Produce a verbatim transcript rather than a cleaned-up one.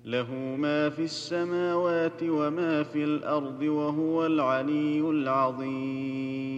له ما في السماوات وما في الارض وهو العلي العظيم.